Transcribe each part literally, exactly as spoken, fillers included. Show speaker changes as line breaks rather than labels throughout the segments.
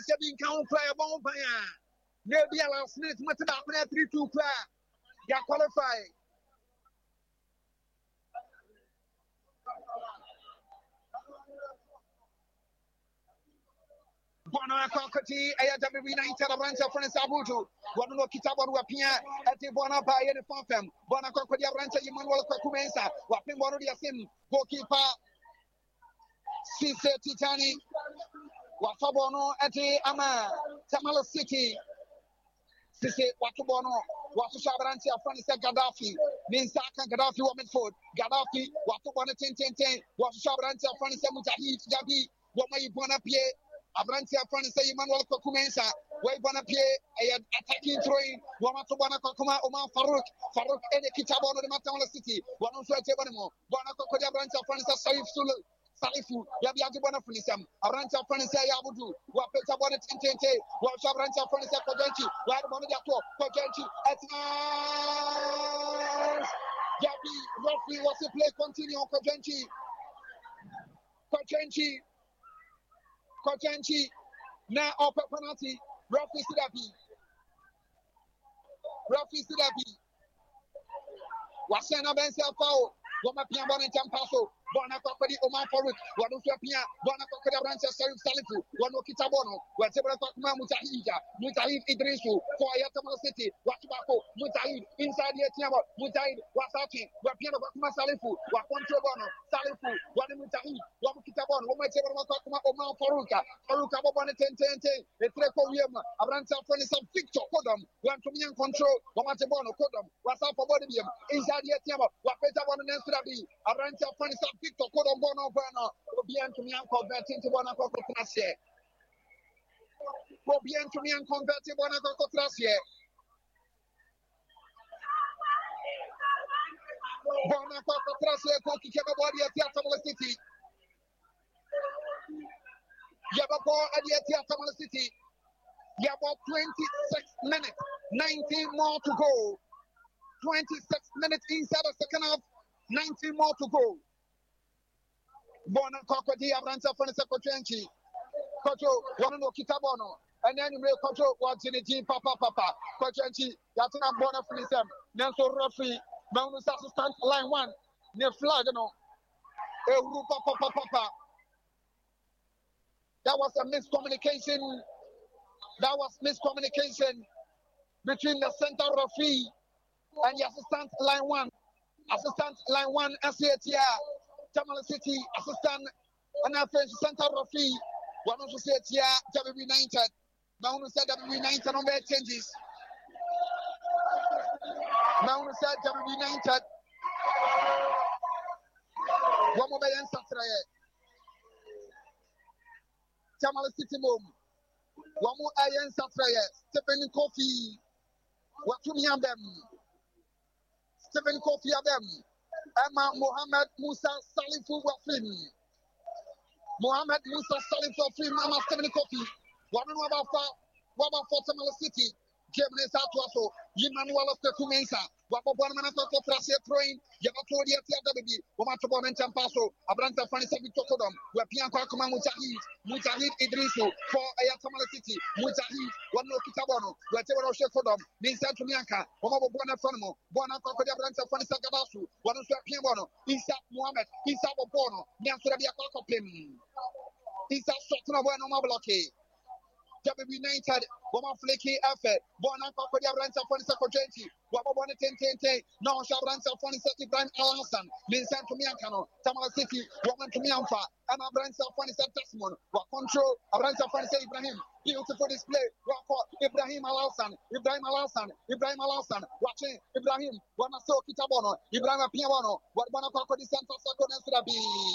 Seven count player bomb fire. Maybe a last minute matter that three two player. They are qualified. Bono Akokoti, Ayatabi United of Rancha for Sabutu, Bono Kitabo Wapia, at the Bona by any farm, Bona Kokodia Rancha, Emmanuel Kokumensa, Wapin Bonodia Sim, goalkeeper, Cisse Titani, Wafabono at the Ama, Tamala City, Cisse Watubono, Watu Shabarantia, Francis Gaddafi, Ninsaka Gaddafi, Woman Food, Gaddafi, Watubona ten ten ten, Watu Shabarantia, Francis Mutahit, Gabi, Wamai Bonapie. Abrantia Francis Emmanuel Kokumensa, way Bonapie, attacking throwing, Wamatu Bonakokuma, Omar Farouk, Farouk, and Kitabono, the Matala City, one of the Tebanimo, Bonakodia Brancha Francis Salif Sulu, Salifu, Yabiati Bonafilisam, Abrantia Francis Yabudu, Wapeta Bonatente, Washabrantia Francis Kojanchi, Wad Bonadiato, Kojanchi, at Yabi, roughly was the play continue, Kojanchi, Kojanchi. Kojanchi, now up a penalty, Rafi Sidabi, Rafi Sidabi, Wasana Benzel Foul, Wama Piambon and Tampaso, Bona Kokodi, Oman Foruk, Wadusa Pia, Bona Kokoda Brancha Salifu, Wano Kitabono, whatever Fakma Mutahija, Mutahid Idrisu, for Ayatama City, Watubako, Mutahid, inside the Tiamo, Mutahid, Wasaki, Wapiano Bakma Salifu, Wakontrobono, Salifu, Wadimutahid, Wamukitabon, Wamatever Makama, Oman Faruka, Faruka Bobon ten ten ten, the Treco William, Abranta Furnisan Victor Kodom, Wantumian Control, Wamatebono Kodom, Wasa for Bodium, inside the Tiamo, Wapeta Bon and Srabi, Abranta Furnisan Victor Kodom Bono Bono, Obian to me and converting to Bonako Trasie. Obian to me and converting Bonako Trasie. Bonako Trasie, Koki Kebabodi at Yatamala City. Yababo at Yatamala City. Yabo twenty-six minutes, nineteen more to go. twenty-six minutes inside the second half, nineteen more to go. Bona Kokodi Abranta Francis Kochenchi. Kocho, one no Kitabono. And then you will control what's in the team, Papa Papa. Kochenchi, Yatina Bona Filisem. Nelson Rafi, Maunus assistant, line one. Ne flag, no. Papa Papa. That was a miscommunication. That was miscommunication between the center Rafi and the assistant, line one. Assistant, line one, S A T R. Tamale City, assistant, and our French center Rafi. One of the said, yeah, W United. Now, said W United on their changes. Now, said W United. One more answer. Tamale City mom. One more answer. Stephen Kofi. What to me and them? Stephen Kofi and them. Emma Mohammed Musa Salifu Wafin. Mohammed Musa Salifu Wafin, Emma Stephen Kofi. One about what about Tamale City? Germany Southwaso, Emmanuel of the Kumensa, Wababana of Tracia Train, Yabatodia Baby, Wamatoban and Tampaso, Abranta Fanny Tocodom, where Pianca Kuma Mutahid, Mutahid Idrisu, for Ayatamala City, Mutahid, one no Kitabono, where Tevaro Shekodom, Ninsa Tumianca, Wamabona Fanamo, Bona Cocodia Branta Fanny Sagabasu, one of Piabono, Isa Mohammed, Isa Bono, Nansurabia Cocopim, Isa Sotana Bueno Mabloki. W United, Woman Flaky effort, Bona Cocodia Branta Fanny Sacogenti, Wababona ten ten ten, no Shabranta Fanny Sati Brian Alanson, Linsan Tumiancano, Tamala City, Woman Tumianfa, Anna Branta Fanny Satasmon, what control, Abranta Fanny Ibrahim, beautiful display, what for Ibrahim Alanson, Ibrahim Alanson, Ibrahim Alanson, watching Ibrahim, Wanaso Kitabono, Ibrahim Piabono, what Bona Cocodi Santa Saconastrabi.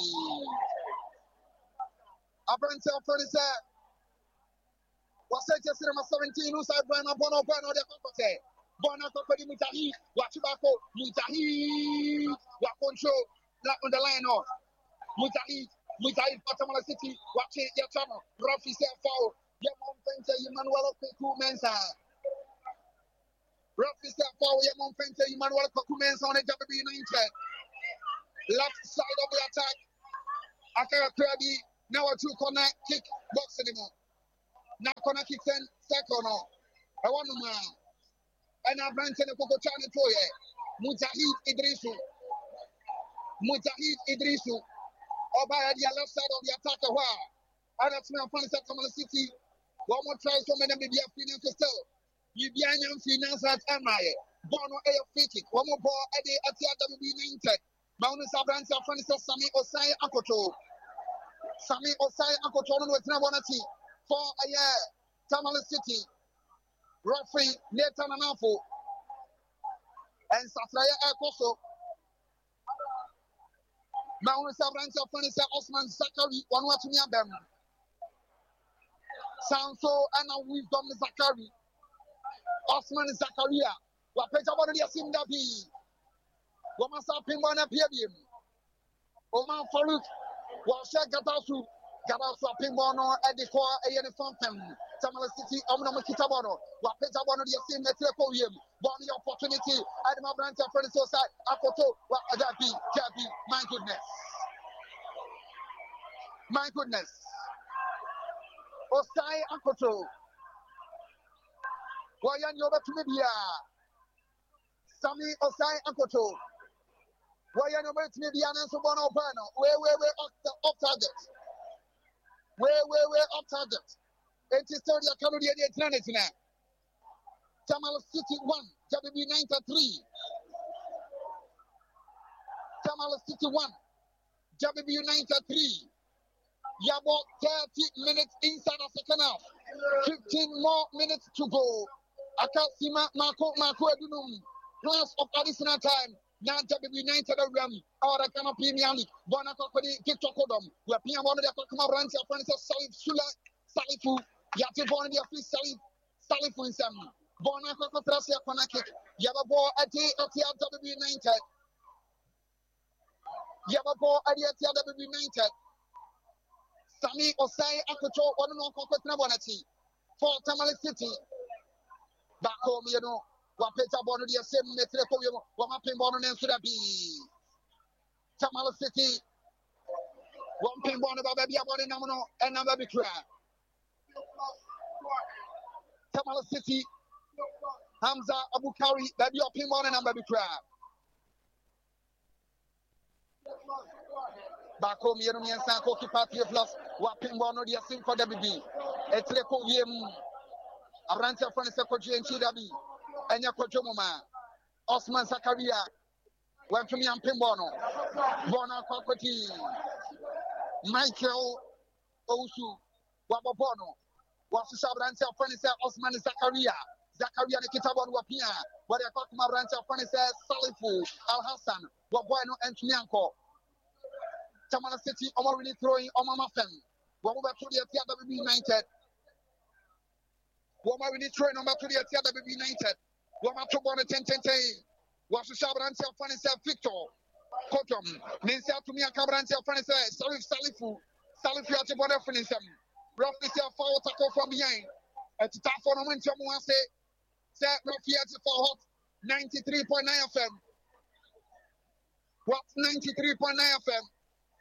Abranta Fanny said, was seventeen, who said Brana Bono Bono de Cocote, Bona Cocodi Mutahi, Wachibako, Mutahi, Waconcho, on the line off, Mutahi, Mutahi, Patamala City, watching Yachano, Rafi Sefao, Yamon Fente, Emmanuel Koku Mensa, Rafi Sefao, Yamon Fente, Emmanuel Koku Mensa on the W United, left side of the attack, Akara Krabi, now a two corner kick, box anymore. na corner kick ten second no e wonu ma and I branch and Coco Channel Toye, Mujahid Idrisu, Mujahid Idrisu, or by the left side of the attacker. And that's my fun at Tamale City. One more try, so many be a finance still. You be an finance at M I A, Bono A Fitty, one more ball at the W B Ninted, Bounus Abranch of Francis Sami Osai Akoto, Sami Osai Akoto with Nawanati for a year, Tamale City. Referee Nathan Anafo and Satraya Akoso. Mount Sabranta Fanisa Osman Zakari, one watching them. Sanso and a wisdom Zakari. Osman Zakaria. What page about the Simdabi? Wamasa Pimbana Piabium. Oman Faruk. Washa Gatasu. Gatasu Pimbono at the core A N Fountain. Tamale City, Omno Kitabono, what page about the same Metropolium, one opportunity, Adama Branch of Furniture side, Akoto, what that be, Jabi, my goodness. My goodness. Osai Akoto. Wayan Yoba Tumibia. Sami Osai Akoto. Wayan Yoba Tumibia and Sobono Pano. Where, where, where, off target. Where, where, where, off target. It is thirty Canadian planet now. Tamale City one, W B ninety-three. Tamale City one, W B ninety-three. Yabo thirty minutes inside the second half. fifteen more minutes to go. Akasima Marco Marco Edunum. Plus of additional time. Now W B ninety ram. Or the Kana Premier League. Bonakokodi Kitokodom. We are being one of the Kokama Branch of Francis Salif Sula Salifu. Yati born the office Salif Salifu in some. Bonako Trasia Konakik. Yababo at the W B ninety. Yababo at the W B ninety. Sami Osai Akoto, one more corporate Nabonati. For Tamale City. Back home, you know. Wapeta Bono, the same Metropolium, Wamapin Bono and Sudabi. Tamale City. One pin Bono, Baby Abone Namano, and Nababi Kra. Tamale City. Hamza Abukari, Baby Opin Bono and Nababi Kra. Back home, you know, and Sanko Party of Loss, Wapin Bono, the same for W B. A triple yem. Abranta Francis Koji and Chidabi. Enya Kojomoma, Osman Zakaria, went to me and Pimbono, Bona Kokoti, Michael Osu, Wabobono, was the Sabranta Francis Osman Zakaria, Zakaria Kitabon Wapia, what I call my branch of Francis Salifu, Al Hassan, Wabueno and Chianco, Tamale City, already throwing Omama Fen, what over to the W B United. What we need to number to the W B United. What to born ten ten ten. What to Sabran self funny self Victor. Kotom. Ninsa to me a Cabran self funny self. Sorry, Salifu. Salifu at the border for himself. Roughly self forward tackle from behind. At the top for a moment, someone say, Set Roughly at the hot ninety-three point nine F M. What ninety-three point nine F M?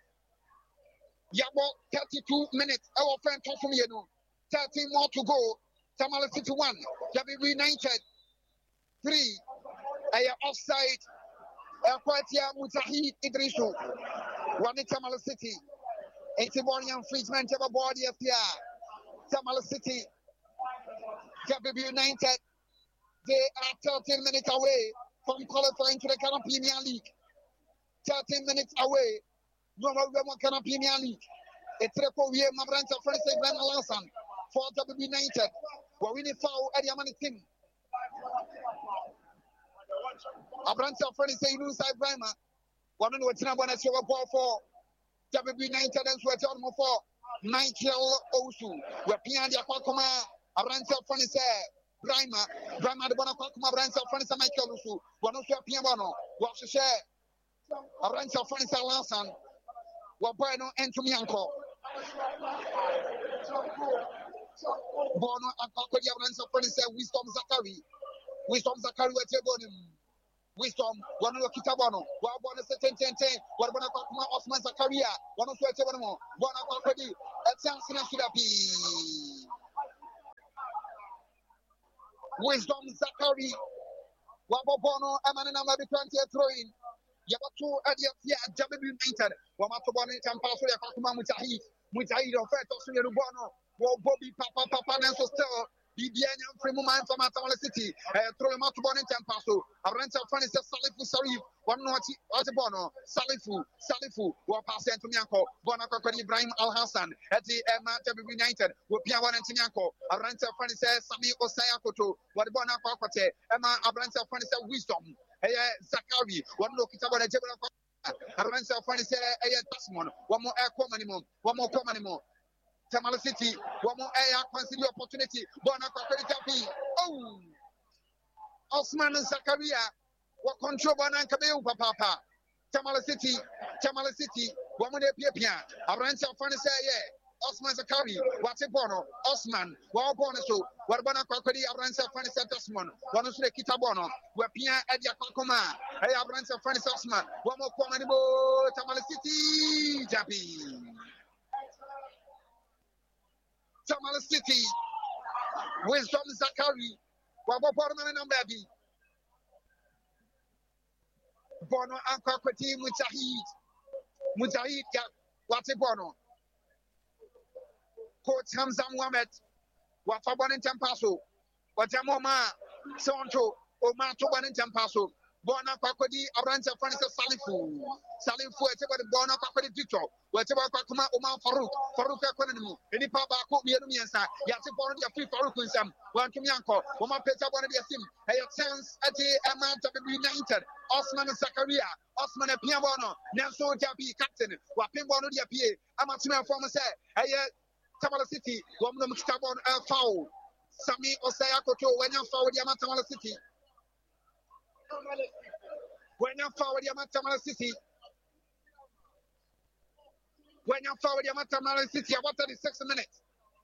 Yabo thirty-two minutes. Our friend talk from you know. thirteen more to go. Tamale City one, W B United three, a offside, a Kwatia Mutahid Idrisu, one in Tamale City, Antibonian Friedman, Jabba Body F P R, Tamale City, W B United, they are thirteen minutes away from qualifying to the Canada Premier League. thirteen minutes away, no more Canada Premier League. A triple year, my branch of Francis Van Alanson. For W B United, we're winning foul at the Amani team. A branch of friends say, you side Brima. One of the number one show ball for W B United and sweat on for Michael Osu. We're Pian the Aquacoma. A branch of friends say, Brima, Brima the Bonacoma branch of friends Michael Osu. One of your Piano, what's the share? A branch of friends are Lanson. We're Bueno and Tumianco. Bono and Kakodi Abrams of Prince Wisdom Zakari. Wisdom Zakari were taking Wisdom, one of the Kitabono, one of the ten ten ten, one of the Osman Zakaria, one of the Tebano, one of the Kakodi, a chance in Sudapi. Wisdom Zachary. Wabobono Amanana Mabitanti throwing. Yabatu Adia W United. Wamatobani Tampaso Yakuma Mutahi. Mutahi of Fetos Rubono. Bobby Papa Papa Nanso still. Bibian from Muman from Atamala City. Throw him out to Bonnet Tampaso. A rent of Funny Salifu Sarif. One naughty Otabono. Salifu. Salifu. Wapas Antonianco. Bonaco Ibrahim Al Hassan. At the Emma W United. Wapiawan Antonianco. A rent of Funny Sami Osayakoto. What Bonaco Cote. Emma Abranta Funny Wisdom. Hey, Zachary, one look at about a Jebel. Aransa Fanny said, Hey, Tasmon, one more air common, one more common anymore. Tamala City, one more air consider opportunity. Bonaka Oh, Osman and Zachariah, what control Bonanka Papa. Tamala City, Tamala City, one more Pia. Aransa Fanny said, Yeah. Osman Zakari, what's a bono? Osman, well bonaso, what about Kwakadi, Abranza Fanny Satasman, one of the Kitabono, where Pia Edia Kokoma, hey Abranza Fanny Sasman, one more Comanibo, Tamala City, Jappy. Tamala City, Wisdom Zakari, Waboporman and Baby. Bono and Kwakwati Mujahid, Mujahid, what's a bono? Coach Hamza Mohamed, Wafabon in Tampaso, Watamoma, Santo, Omar Toban in Tampaso, Bona Pakodi, Abranta Francis Salifu, Salifu, whatever the Bona Pakodi Victor, whatever Pakuma, Omar Farouk, Farouk Economy, any Papa Miansa, Yatibon, the free Farouk in some, one Kimianko, Oma Peta one of the Sim, a chance at the amount of the United, Osman and Zachariah, Osman and Piabono, Nelson Jabi, Captain, Wapimbono Diapie, Amatima former say, Tamala City, one of them Stabon a foul. Sami Osayakoto, when you forward Yamatamala City. When you forward Yamatamala City. When you forward Yamatamala City, about thirty-six minutes.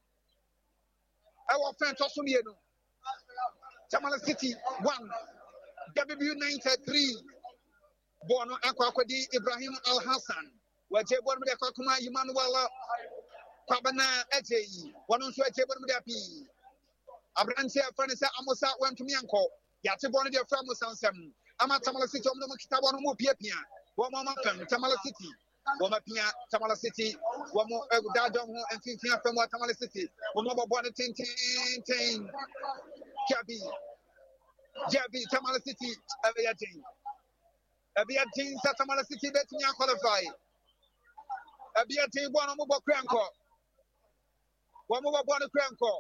Our friend Tosumiano. Tamala City, one. W ninety-three. Bono Aquaquadi, Ibrahim Al Hassan. Where Jabon with the Kakuma, Emmanuel. Kabana Ete, one on Sway Table with a P. Abrantia Furniture Amosa went to Mianco, Yatibon de Framos and Sam, Amatamala City, Omakitabon Mopia, one more Tamala City, Womapia, Tamala City, one more Dadon and Tintia from Tamala City, one more Bonnet Tintin, Jabi, Jabi, Tamala City, Aviatin, Aviatin, Tamala City, Betia qualify. Aviatin, one more Cranco. One more born a cranko.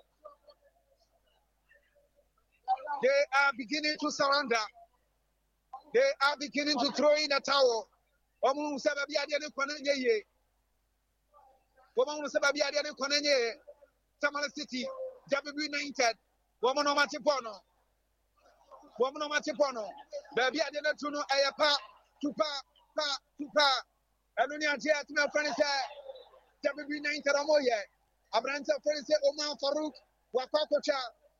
They are beginning to surrender. They are beginning to throw in a towel. Omu Sababia de Konanye. Woman Sababia de Konanye. Tamala City, W United. Woman of Matipono. Woman of Matipono. Baby, I didn't know Ayapa, Tupa, Pa, Tupa. And when you are here to my friends, W United Amoye. Abranta Felice Omar Farouk, Wakakocha.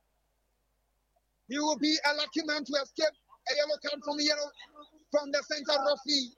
He will be a lucky man to escape a yellow card from yellow from the center of the.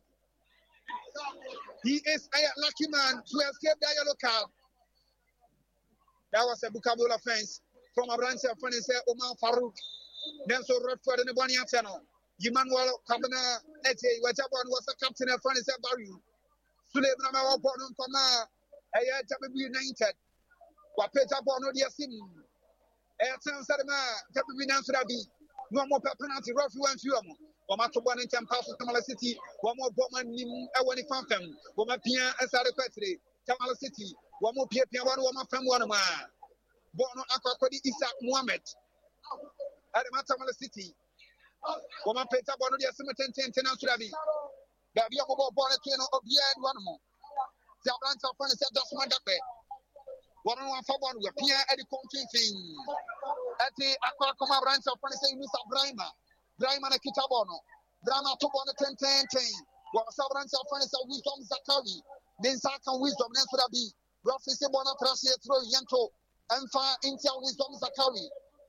He is a lucky man to escape the yellow card. That was a bookable offense from Abranta Felice Omar Farouk. Then so Redford and the Bonia channel. Emmanuel Cabana Ete, whichever one was the captain of Felice Barry. Suleiman Bonum Kama. I W United. Wapeta Bono dia sim. Eh sansa de ma W Nanso da bi. No more penalty rough one few am. O ma to bon in Tampaso Tamala City. One more bomb nim e woni fanfam. O ma pia asare kwatre. Tamala City. One more pia pia one o ma fam one ma. Bono akwakwadi Isaac Mohammed. Ade ma Tamala City. O ma peta Bono dia sim ten ten ten Nanso da bi. Da bi ko bo to no obia one mo. The Atlanta friend said that's my duck. One on one for one with Pierre Eddie Contin thing. At the Aquacoma branch of friend saying Mister Brima. Brima and Kitabono. Brama took on the ten ten ten. What Sabrans of friends of wisdom Zakari. Then Sakan wisdom, then for the be. Roughly say Bona Tracia throw Yanto and far Intel wisdom Zakari.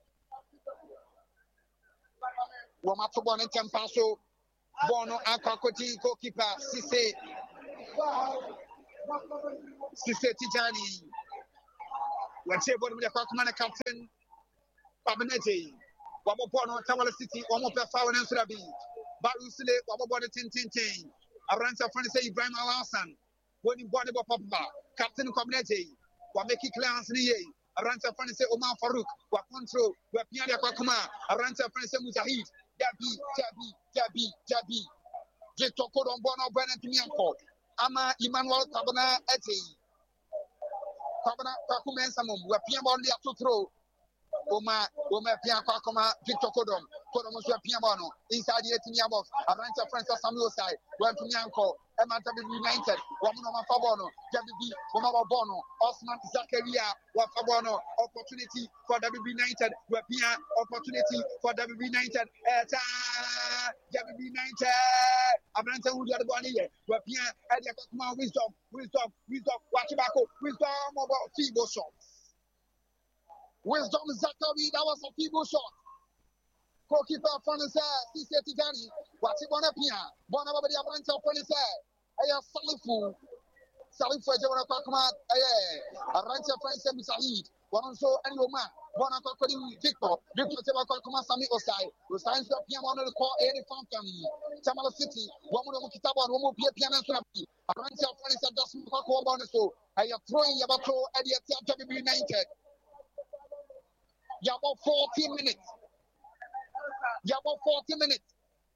Womatobon and Tempaso. Bono Aquacoti goalkeeper Sisse. Sisse Tijani. Let's say, what we are captain Pabinete, Wamopono, Tamala City, Wamopa Fowl and Surabi, Barusile, Wabobody Tin Tin Tin, Abranta Francis Ibrahim Alasan, winning body of Papa, Captain Community, Wameki Clans Niye, Abranta Francis Omar Farouk, Wakontrol, Wapiana Kwakuma, Abranta Francis Muzahid, Jabi, Jabi, Jabi, Jabi, Jitoko on Bono Brennan Timianko, Ama Emmanuel Kabana Eti, Kabana Kakumensamum, Wapiamon Liatutro. Oma, Oma Pia Kakoma, Victor Kodom, Kodom Piamono, inside the eighteen box, Abranta Francis Samuel side, went to Yanko, Emma United, Wamama Fabono, W B, Wamama Bono, Osman Zakaria, Wafabono, opportunity for W B United, Wapia, opportunity for W B United, Eta, W B United, Abranta Wood Bonnie, Wapia, Edia Kakuma, wisdom, wisdom, wisdom, Wachibako, wisdom about feeble shots. Wisdom Zachary, that was a feeble shot. Goalkeeper Francis, C C Tijani, what's it gonna be? Bonabadi Abranta Francis, Aya Salifu, Salifu, Jabana Kakuma, Aya, Abranta Francis Musahid, one so and Roma, Bonakakodi, Victor, Victor Tabakuma Sami Osai, who signs the piano on the call any fountain, Tamala City, one of Kitaba, one more piano, Abranta Francis doesn't talk about it. So I am throwing Yabato at the W B United. You have about forty minutes. You have about forty minutes.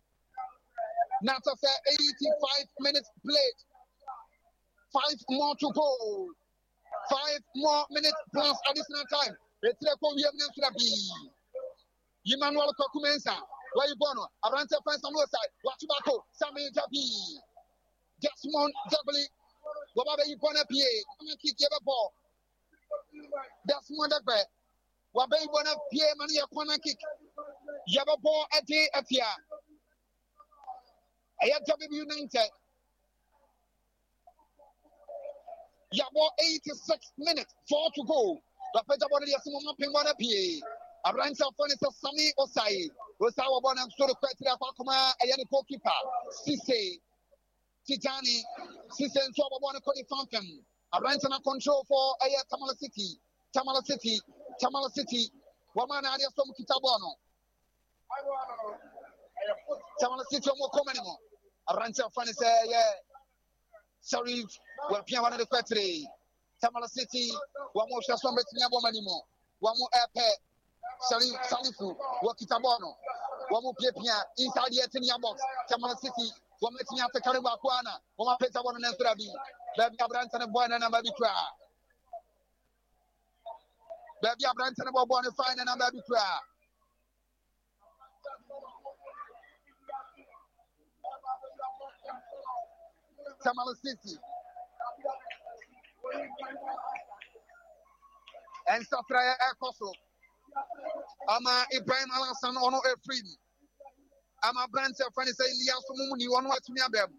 Now to say eighty-five minutes played. Five more to go. Five more minutes plus additional time. It's like we have to be. Emmanuel Kokumensa. Where you born? Abranta Francis on the side. Wachibako. Sami Jabi. Desmond Jabli. Wababe you born a P A. Come and kick your ball. Desmond Jabli. Wabe bona pie mani ya kwana kick. Yaba ball ati atia. Aya W B United. Yabo eighty-six minutes, four to go. Rapeja bona ya simu mapi bona pie. Abranta Francis Sami Osai. Osawa bona msuru kwetri ya kwa kuma aya ni goalkeeper. Sise. Tijani. Sise nsuwa bona kodi fountain. Abranta na control for aya Tamala City. Tamala City. Tamala City, Wamana Adia Som Kitabono. Tamala City, more common. Aranta Francis, yeah. Sorry, we're Pian one of the factory. Tamala City, one more Shaswam Betinabomanimo, one more airpay. Sorry, Salifu, Wakitabono, one more Pia inside the Etinia box. Tamala City, one Metia Karibakuana, one more Petabon and Esrabi, Baby Abranta and Buana and Baby Cra. Baby Abranta and Bobon fine and Baby Cra. Tamala City. And Safraya Ekoso. Ama Ibrahim Alasan ono e free. Ama Branta Francis Elias Mumuni one what me abem.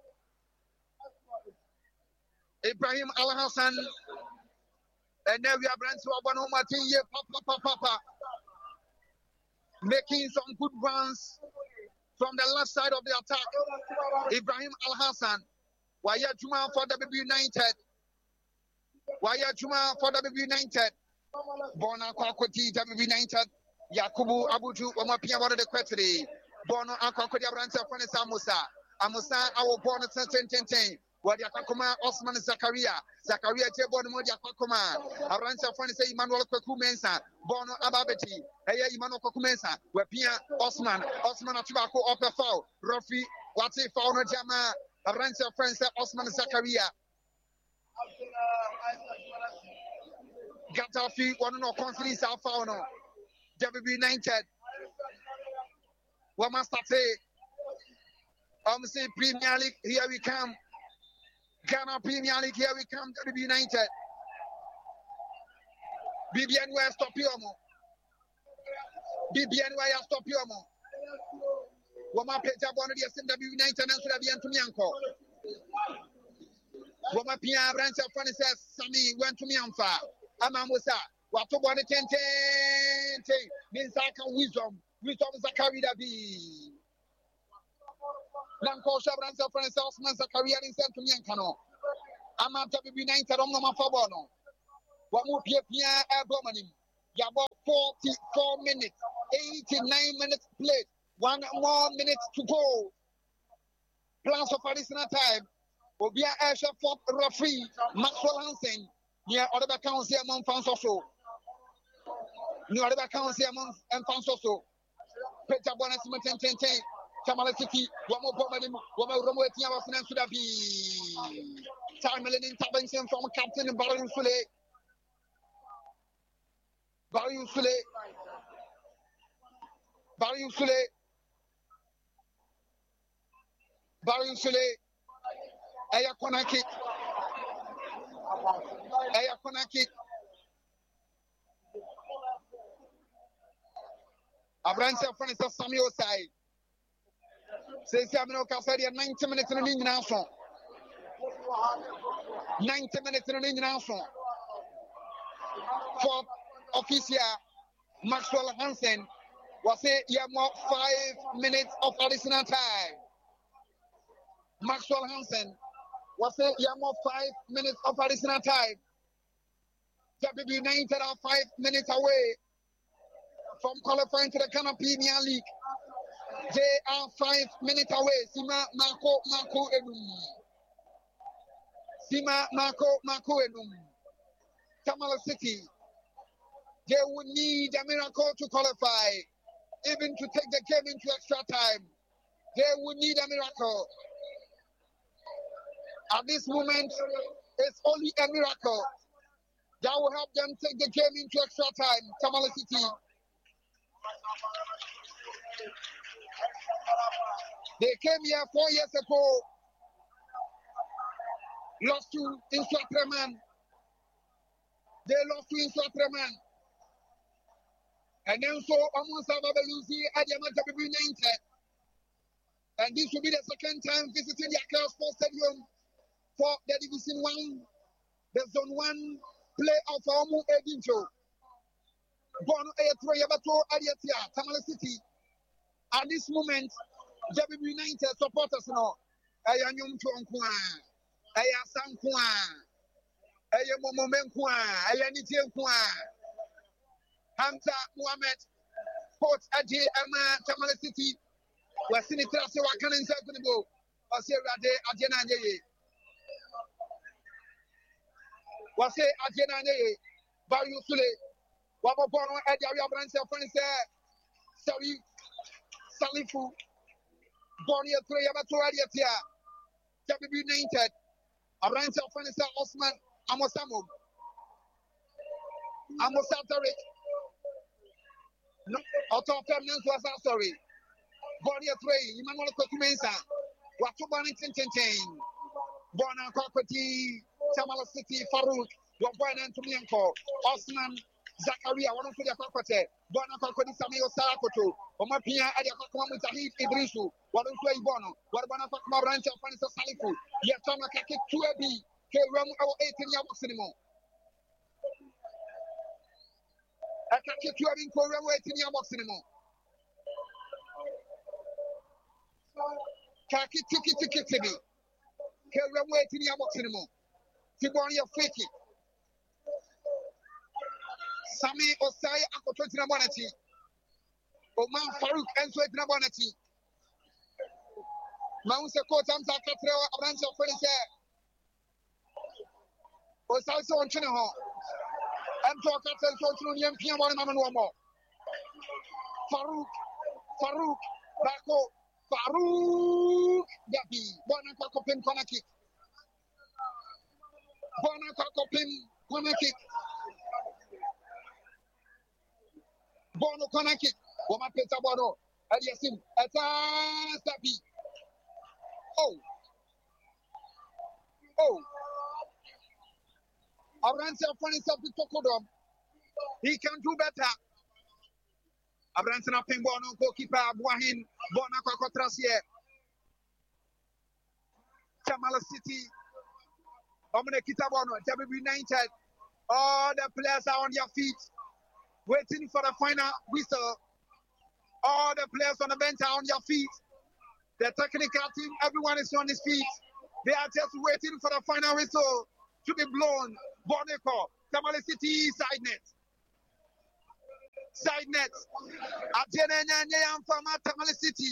Ibrahim Alasan. And then we are Branta Wabano Martin ye papa papa papa. Making some good runs from the left side of the attack. Ibrahim Al-Hassan. Waya Juma for W B United. Waya Juma for W B United. Bona Kwakwati W B United. Yakubu Abuju Omapia Wada de Quetri. Bono Akwakwati Abranta Francis Amusa. Amusa our born at ten ten ten. Wadia Kakuma Osman Zakaria. Zakaria Jebon Modia Kakuma. Abranta Francis Emmanuel Kwakumensa. Bono Ababeti. Hey Emmanuel Kwakumensa. Wapia Osman. Osman Atubako Upper Foul. Rofi Wati Fauna Jama. Abranta Francis Osman Zakaria. Gatafi, one no confidence alpha no. W B United. What must I say? I'm saying Premier League, here we come. Ghana Premier League, here we come. W B United. B B N Y stop you mo. B B N Y stop you mo. Wama peja bono di S W United and so be Antonio. Wama Pia Abranta Francis Sami went to me on fire. Amamusa, what to one ten ten means I can wisdom, wisdom Zakari Dabi. Lanko Shabranta Francis Osman Zakaria in Santo Yankano. Amata be United on Noma Fabono. What more Pia Pia Abomanim. about forty-four minutes, eighty-nine minutes played. One more minute to go. Plans of additional time. Will be a air for referee Maxwell Hansen. Near other accounts here among fans also. Near other accounts here among and fans also. Peter Bonnet ten ten ten. Tamale City. One more bomb. One more Romo Tia was an should be. Time intervention from Captain Barry Sule. Barry Sule. Barry Sule. Barry Sule. Aya Konaki. Aya Konaki. Abrantes of Francis Samuel side. Says Samuel Cassadi at ninety minutes in an Indian house. ninety minutes in an Indian house. Fourth official Maxwell Hansen was a year more five minutes of additional time. Maxwell Hansen was a year more five minutes of additional time. W B United are five minutes away from qualifying to the Ghana Premier League. They are five minutes away. Sima Marco Marco Enum. Sima Marco Marco Enum. Tamale City. They would need a miracle to qualify, even to take the game into extra time. They would need a miracle. At this moment, it's only a miracle that will help them take the game into extra time. Tamale City. They came here four years ago, lost to Insua-Treman. They lost to Insua-Treman. And then so almost have a losing at the Amata United. And this will be the second time visiting the Accra Sports Stadium for the Division One, the Zone One playoff for Omu Edincho. Bono Ayatro Yabato Adiatia, Tamale City. At this moment, W B United supporters now. Aya Nyum Chuankwa, Aya Sankwa, Aya Momomenkwa, Aya Nitienkwa, Hamza Muhammad, Coach Aji Emma, Tamale City. We're seeing it as a work in Southern Go. I say Rade Ajena Nye. Was say Ajena Nye, Barry Sule, Wabono Edia Branch of Furniture, sorry, Salifu, Bonia Trayabatua, W B United, a branch of Furniture Osman, Amosamu, Amosataric, no, auto permanence was sorry. Bonia Tray, Emmanuel Kokumensa, Watuban Tintin, Bona Kokoti, Tamala City, Farouk, Wabana Tumianko, Osman, Zakaria, one of the Kokote, Bona Kokoti Samuel Sarakoto, Omapia, Adia Kokomu Tahid Idrisu, one of the Bono, Wabana Fakma branch of Fanisa Salifu, Yatama Kaki Tuabi, K-Ram or eighteen years anymore. I can't keep you having Korea eighteen years anymore. Kaki tiki tiki tibi. Kera waiting in your box anymore. Tibonia fake it. Sami Osai Akototina Bonati. Oman Farouk and Sweatina Bonati. Mounsa Kotamsa Katreo, a branch of furniture. Osai on Chinaho. I'm talking to Yam Pian one man one more. Farouk, Farouk, Bako. Farouk Gabi, Bona Kakopin corner kick. Bona Kakopin corner kick. Bono corner kick. Woma Peter Bono. Adiasim. Eta Sapi. Oh. Oh. Abrante of Funny Sapi Tokodom. He can do better. Abranson up in Bono, goalkeeper, Buahin, Bona Kokotrasie, Tamale City, Omne Kitabono, W B United. All the players are on their feet, waiting for the final whistle. All the players on the bench are on their feet. The technical team, everyone is on his feet. They are just waiting for the final whistle to be blown. Boneko, Tamale City side net. side net. Atene nyanya yamfama Tamale City.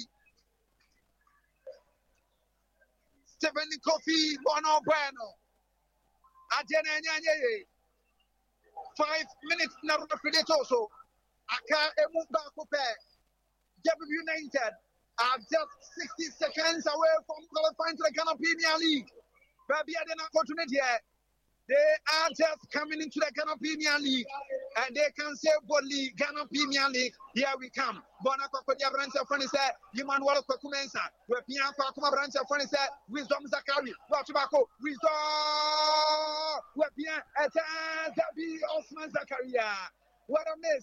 Stephen Kofi Bono Bueno. Atene nyanya. Five minutes na referee also. Aka emu baako pɛ. W United are just sixty seconds away from qualifying to the Ghana Premier League. Baby, I didn't opportunity here. They are just coming into the Ghana Premier League and they can say boldly, Ghana Premier League, here we come. Bona Kokodia branch of funny said, you man wall of Kokumensa, where Pianco Kuma branch of funny said, Wisdom Zakari, Watubako, Wisdom, where Pian, Zabi Osman Zakaria. What a miss.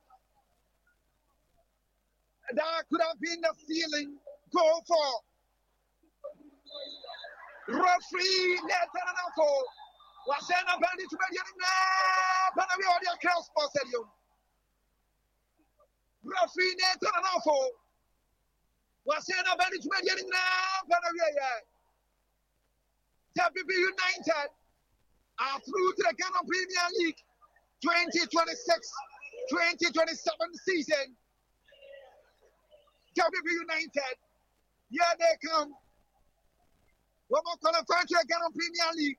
That could have been the ceiling. Go for referee Netanyahu. Wasena Bandi to be now. Panavia the Cross Stadium. Referee Netanyahu. Wasena Bandi to be now. Panavia. W B United are through to the Ghana Premier League twenty twenty-six twenty twenty-seven season. W B United, here they come. One more qualified to the Ghana Premier League.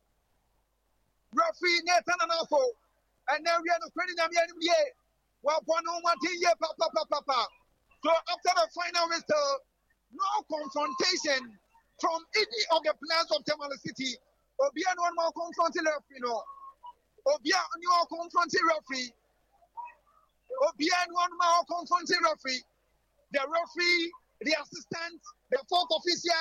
Referee Netanyahu, and then we are not playing them yet. Well, one on one thing, yeah, papa, papa, papa. So after the final whistle, no confrontation from any of the players of Tamale City. Obia no more confronting referee, no. Obia no confronting referee. Obia no more confronting referee. The referee, the assistant, the fourth official,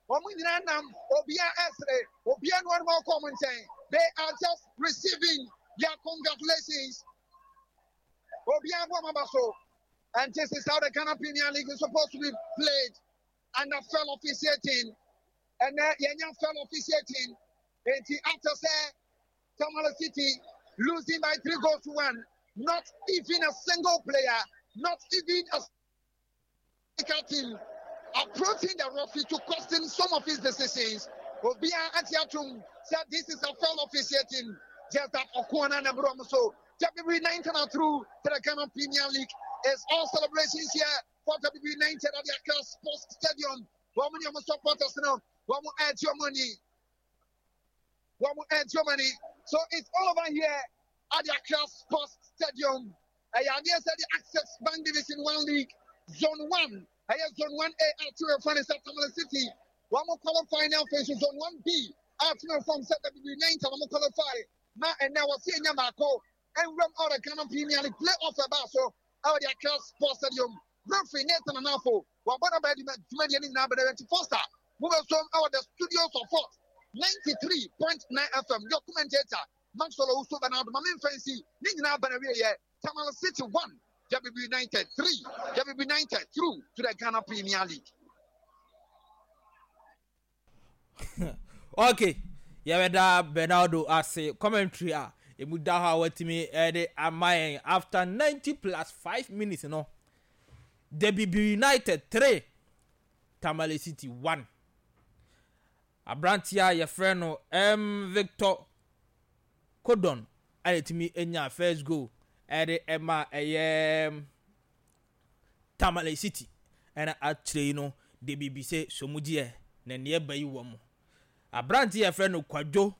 Obia Esre, Obia one more commenting. They are just receiving their congratulations. Obia Wamabaso. And this is how the Ghana Premier League is supposed to be played. And the fell officiating. And then Yenya fell officiating. And the after say, Tamale City losing by three goals to one. Not even a single player, not even a team approaching the referee to question some of his decisions. Obia Atiatum said this is a foul officiating. Just that Okwana and Bromoso. W B nineteen are through to the Ghana Premier League. It's all celebrations here for W B nineteen at the Accra Sports Stadium. One more supporters now. One more add your money. One more add your money. So it's all over here at the Accra Sports Stadium. I have said the Access Bank Division One League. Zone one, I have Zone one A after a funny Tamale City. One more qualifying now for Zone one B after from W B nineteen. One more qualify. Now and now we're seeing Yamako and run out of Ghana Premier League play off a basso out the Accra Sports Stadium. Referee Netanyahu. What about the Median in number twenty-four? Move us from our the studios of Fox ninety-three point nine F M. Your commentator, Maxwell Uso Bernardo, Mamin Fancy, Nina Banavia, Tamale City one. W B United three, W B United through to the Ghana Premier League.
Okay, yeah, that Bernardo as a commentary. Ah, it would have what me eh am after ninety plus five minutes, you know. W B United three, Tamale City one. Abrantia, your friend, no, M. Victor Codon, and it me in your first goal. Ede Emma um Tamale City and actually you know the B B C so mudie na nearby you wo mo Abranti your friend Kwadwo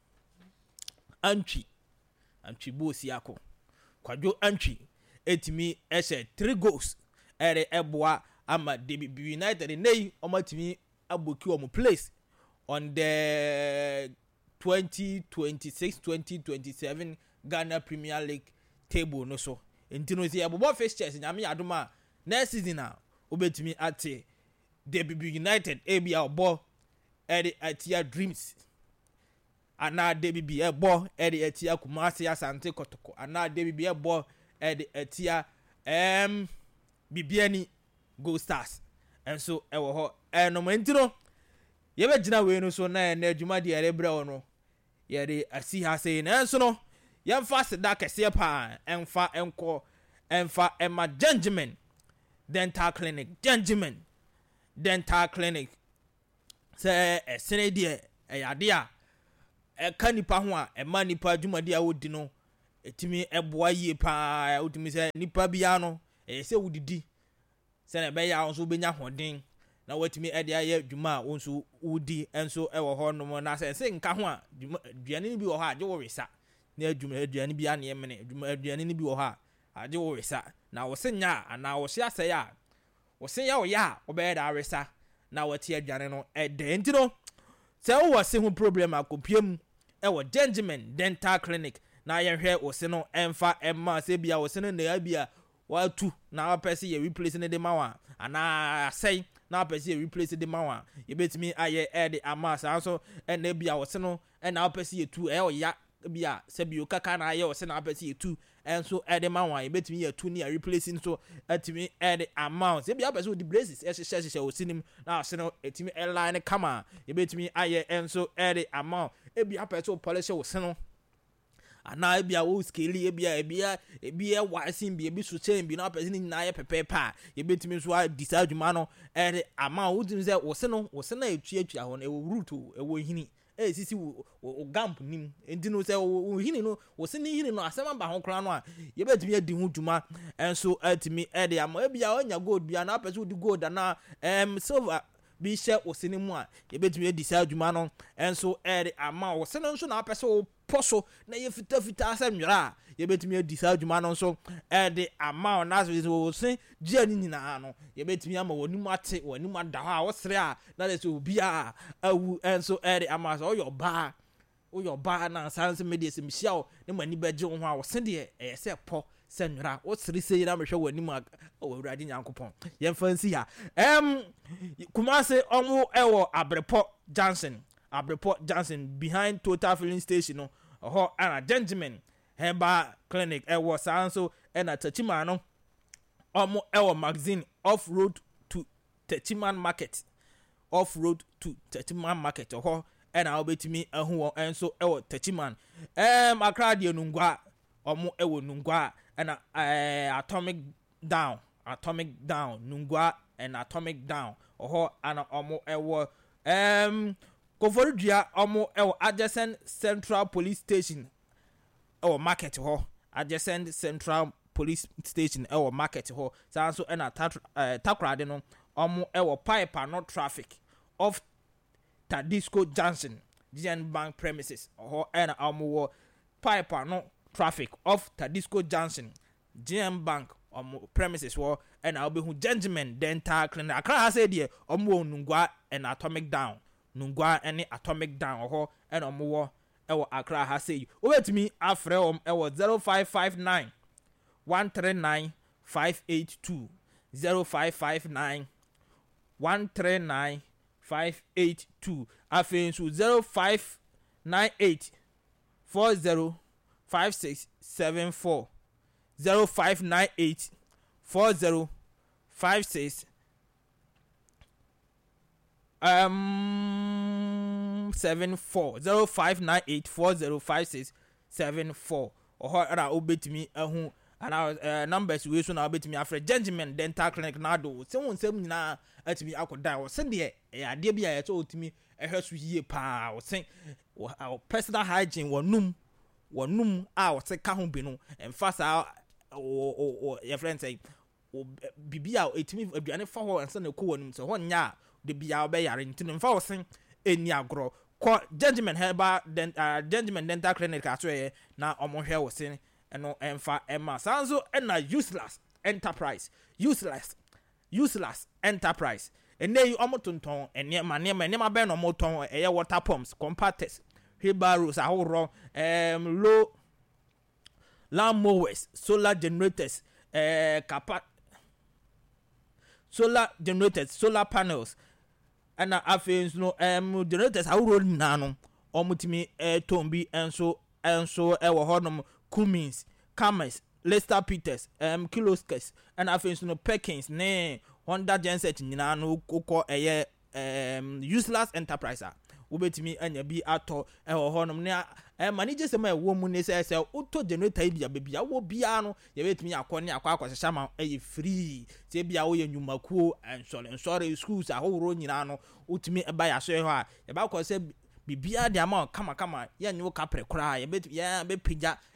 Antwi Antwi boss yako Kwadwo Antwi etimi ese three goals ere eboa ama the B B United nei omatimi aboki wo mo place on the twenty twenty-six twenty twenty-seven Ghana Premier League table no so enti see abobo fixtures nyame adoma next season na obetimi ate the B B United ebi abo ede atia Dreams ana D B B ebo ede atia Kumasi Asante Kotoko ana D B B ebo ede atia em Bibiani Go Stars and so ewo ho eno enti no ye be gina we no so na na adwuma de ere bre no ye de asi ha sei na so no yemfa seda kese pa emfa enko emfa ema Gentleman Dental Clinic Gentleman Dental Clinic se esene de e yade a e ka nipa ho a e ma nipa adwumade a wodi no etimi eboa yie pa utimi se nipa bia no e se wudidi se na be ya onso benya hoden na watimi ede aye adwuma onso wudi enso e wo ho no na se se nka ho a aduane ni bi wo ha age wo wesa na adwuma aduane bi ane emene adwuma aduane ni bi wo ha age wo wesa na wo se nya ana wo se ase ya wo se ya wo ya wo be da wesa na wati aduane no ede enti no se wo se ho problem akopiem e wo Benjamin Dental Clinic na yehwe wo se no emfa emma se bia wo se no na bia watu na wapese ye replace ne de mawa ana sei na wapese ye replace de mawa ye betimi aye e de amasa so e na bia wo se no e na wapese ye tu e o ya bia se bia kaka na aye wo se na wapese ye tu enso e de mawa ye betimi ye tu ni replacing so etimi e de amount se bia wapese wo di braces e hye hye wo sinim na se no etimi e line kama ye betimi aye enso e de amount e bia wapese wo polish wo se no ana ebia wo scale ebia ebia ebia wasin bi ebi so chain bi na person na ye pepepa ye betimi so a decide adwuma no e ama wo dim se wo se no wo se na etu etu ho na e wo root e wo hini e sisi wo gamp nim enti no se wo hini no wo se ni hini no asema ba ho kra no a ye betimi adi ho dwuma enso atimi e de ama ebia onya gold bia na person di gold na em silver bi she wo se ni mu a ye betimi decide adwuma no enso e de ama wo se no so na person wo poso na ye fita fita asemwera ye betimi adisa adwuma no so e de ama na so se gia ni nyina no ye betimi ama wonimu ate wonimu ada ha wo sere a na le so obi a awu enso e de ama so yo ba o yo ba na sanse media se mhia o ne mani beje ho a wo se de e se po senwera wo sere se na mehwe wonimu o awurade nyankopon ye fansi ha em Kumase omo ewo Abrepo Johnson Abrepo Johnson behind Total Filling Station no ho ana Benjamin Heba Clinic e wo sanso e na Tachima no omo e wo magazine off road to Tachiman Market off road to Tachiman Market ho e na obetimi ahu enso e wo Tachiman em Accra de Nungwa omo e wo Nungwa e na eh, Atomic Down Atomic Down Nungwa and Atomic Down ho ana omo e wo em Koforidua omo e adjacent Central Police Station e market ho adjacent Central Police Station e market ho sanso e na takrade no omo e pipe no traffic of Tadisco Junction G N Bank premises ho e na omo wo pipe no traffic of Tadisco Junction G N Bank omo premises wo e na obehu Benjamin Dental Clinic Accra ha say de omo Nungwa and Atomic Down Nungwa any Atomic Down ho and omo e wo Accra ha say o betimi afre om e wo zero five five nine one three nine five eight two zero five five nine one three nine five eight two afen so zero five nine eight four zero five six seven four zero five nine eight four zero five six um seven four zero five nine eight four zero five six seven four or ara obetimi ehun ana uh, numbers we so na obetimi afre Benjamin Dental Clinic na do se won sem nyina atimi akodan wo se de e ade bia ye to otimi ehwe so yie pa wo se personal hygiene wonum wonum a wo se ka ho bi no emfasa o o your friend say o bibia etimi aduane fa ho ense na ko wonum se ho nya de bia be yare ntino mfa wo sen eni agro ko Benjamin Heba den uh, Benjamin Dental Clinic aso ye na omo hwe wo sen eno emfa emma sanzo na useless enterprise useless useless enterprise enei omo tonton ene ma ne ma ne ma be no mo ton eye water pumps compactors wheelbarrows ahoro em low lawn mowers solar generators eh capa solar generators solar panels and afens no em generators ahoro nyina no omutimi eh tombi enso enso e wo honom Cummins Camas Lester Peters em Kiloskes and afens no Perkins ne Honda genset nyina no kokọ eye em useless enterprise wobetimi anya bi ato e ho honom ne e manager se ma e wo mu ne se se auto generator bia bia wo bia no ye betimi akọ ne akọ akwahyeha ma e free se bia wo ye nyumakuo ensore ensore schools ahoro nyina no utimi e ba ya so e ho a e ba kọ se bibia de ama kama kama ye nyu ka pre kra ye bet ye be pija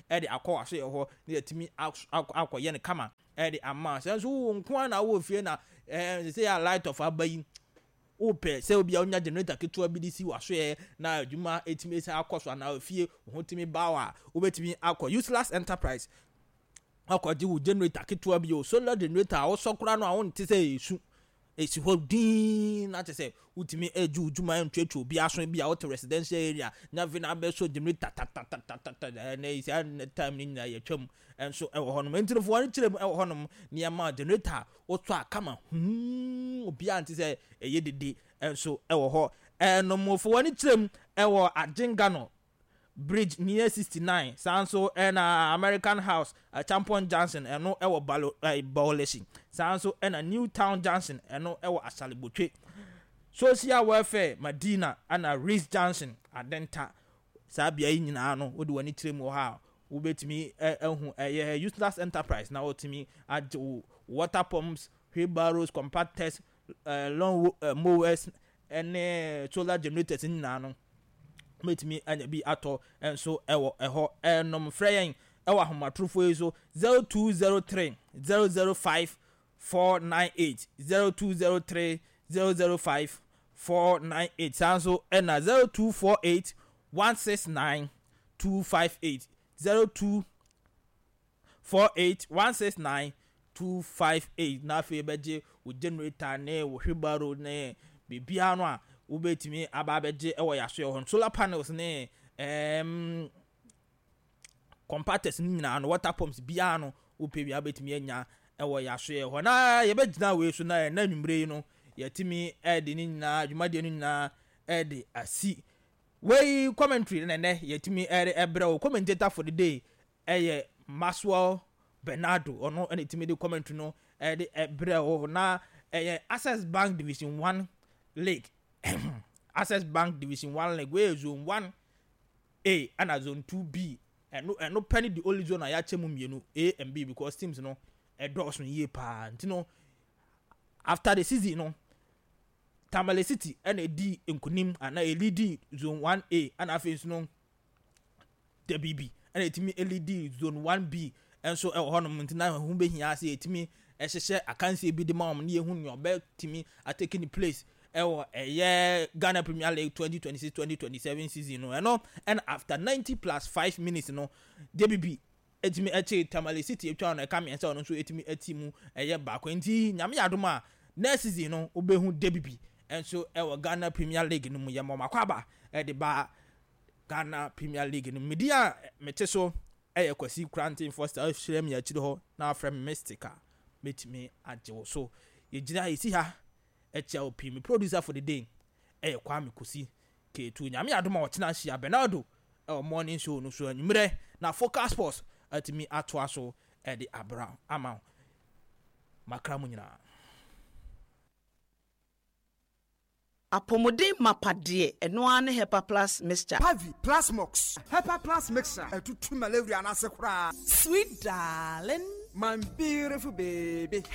e de akọ so ye ho na yetimi akọ ne kama e de ama so nso nko na wo fie na eh say a light of abayi ope se obi a onya generator ketua bi disi waso ye na adwuma etimi se akoso na ofie ho timi bawa obetimi akọ useless enterprise akọ di wo generator ketua bi o solar generator a wo sokora no a won te se esu esi ho din na te se utimi eju ujuma ntwetwe obi aso bi a wo residential area na vi na be so generator ta ta ta ta ta na isi an time ni na ye twam enso e wo honom entinofo wani kirem e wo honom ne ma generator oto akama hmm obi anti se eye dede enso e wo ho enomofo wani kirem e wo Agingano Bridge near sixty-nine sanso na American House uh, Champion Johnson eno e wo balo uh, Bawleshi sanso na Newtown Johnson eno e wo Asalibotwe Social Welfare Madina ana Reese Johnson adenta sabia yi nyina no wodi wani kirem wo ha wo betimi ehu eh useless enterprise na otimi age water pumps, wheelbarrows, compactors, uh, lawn uh, mowers and solar generators nyina no metimi anya bi ato enso ewo eho enom freyen ewo ahomatrofo ezo zero two zero three zero zero five four nine eight zero two zero three zero zero five four nine eight sanso ena zero two four eight one six nine two five eight zero two four eight one six nine two five eight na fe beje o generator ne wo hwebaro ne bibia no a wo betimi aba beje e wo yaso ye hon solar panels ne em compactors ni nyina no water pumps bia no wo pe bia betimi anya e wo yaso ye hon na ye begina we so na na nwumre no yetimi e de ni nyina adwumade ni nyina e de asi we commentary ne ne yetimi e ebre wo commentator for the day eye Maxwell Bernardo ono ene timi de commentary no e de ebre wo na eye Access Bank Division one League Access Bank Division one League we zone one A and zone two B and no and no penny the only zone ya chemu mienu A and B because teams no e doors no ye pa ntino after the season no Tamale City and a D nkunim and a lead zone one A and afis no the B B and it me L E D zone one B and so e honom ntina hu be hia se etimi e hyehye akanse bi de ma om ne hu ne obe timi a taking the place ewo eye Ghana Premier League twenty twenty-six twenty twenty-seven season no and and after ninety plus five minutes no D B B etimi eche Tamale City etwa no e ka me se ono so etimi atimu eye ba kwenti nyame yadoma next season no obehu D B B and so ewo Ghana Premier League no mu ye mo makwaba e de ba Ghana Premier League no media mete so eye kwasi Granting Foster afrem ya chide ho na afrem Mystica metimi ajewo so ye gina isi ha echa opi me producer for the day eye Kwame Kosi K two nyame adoma wo chena hia Bernardo e morning show no so anwumre na Focus Sports atimi ato aso e de abra ama makra mu nyina
Apomode mapade eno ane Hepa Plus mixture
Pavi Plus Mox Hepa Plus mixture etutu malaria na se kura
sweet darling
my beautiful baby